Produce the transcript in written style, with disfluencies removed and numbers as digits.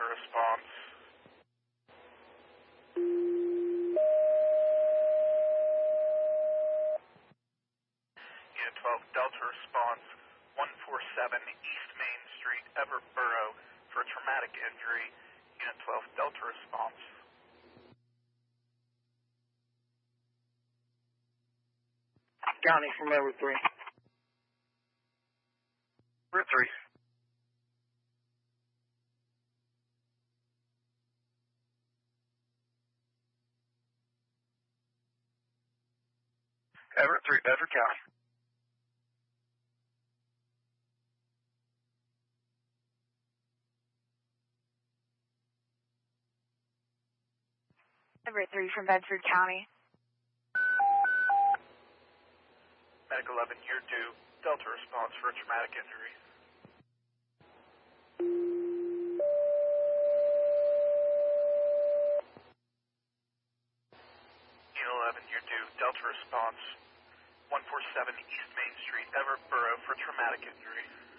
response. Unit 12, Delta response, 147 East Main Street, Everett Borough, for a traumatic injury. Unit 12, Delta response. County from Everett 3. Everett 3. Everett 3, Bedford County. Everett 3 from Bedford County. Medic 11, you're due. Delta response for a traumatic injury. Unit 11, you're due. Delta response, 147 East Main Street, Everett Borough, for traumatic injury.